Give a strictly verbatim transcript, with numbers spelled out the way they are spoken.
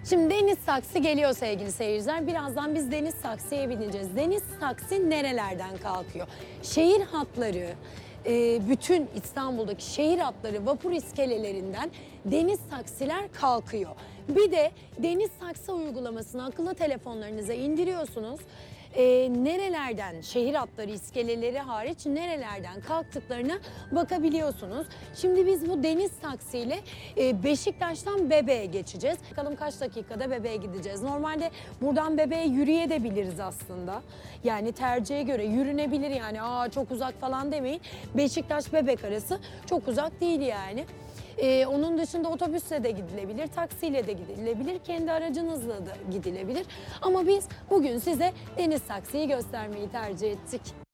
Şimdi deniz taksi geliyor sevgili seyirciler. Birazdan biz deniz taksiye bineceğiz. Deniz taksi nerelerden kalkıyor? Şehir hatları, e, bütün İstanbul'daki şehir hatları, vapur iskelelerinden deniz taksiler kalkıyor. Bir de deniz taksi uygulamasını akıllı telefonlarınıza indiriyorsunuz. E, nerelerden, şehir hatları, iskeleleri hariç nerelerden kalktıklarına bakabiliyorsunuz. Şimdi biz bu deniz taksiyle e, Beşiktaş'tan Bebe'ye geçeceğiz. Bakalım kaç dakikada Bebe'ye gideceğiz. Normalde buradan Bebe'ye yürüyebiliriz aslında. Yani tercihe göre yürünebilir yani. Aa çok uzak falan demeyin. Beşiktaş Bebek arası çok uzak değil yani. Ee, onun dışında otobüsle de gidilebilir, taksiyle de gidilebilir, kendi aracınızla da gidilebilir. Ama biz bugün size deniz taksiyi göstermeyi tercih ettik.